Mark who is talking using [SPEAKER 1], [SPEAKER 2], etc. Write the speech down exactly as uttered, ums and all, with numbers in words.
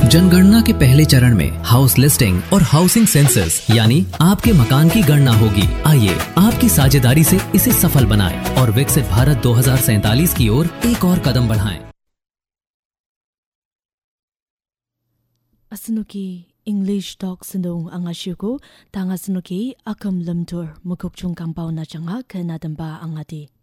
[SPEAKER 1] जनगणना के पहले चरण में हाउस लिस्टिंग और हाउसिंग सेंसस यानी आपके मकान की गणना होगी। आइए आपकी साझेदारी से इसे सफल बनाएं और विकसित भारत दो हज़ार सैंतालीस की ओर एक और कदम बढ़ाएं।
[SPEAKER 2] Asnuki English talk sendong angashuko tanga snuki akam lamtur mukok chung kampau na changa kanadamba angati.